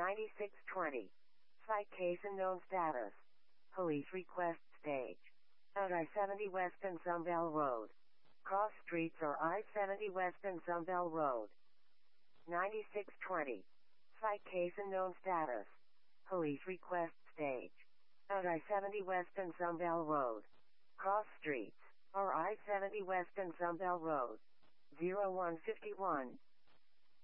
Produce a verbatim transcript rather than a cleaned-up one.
ninety-six twenty. Site case unknown status. Police request stage. At I seventy West and Sunbell Road. Cross streets or I seventy West and Sunbell Road. ninety-six twenty. Site case unknown status. Police request stage. At I seventy West and Sunbell Road. Cross streets or I seventy West and Sunbell Road. zero one fifty-one.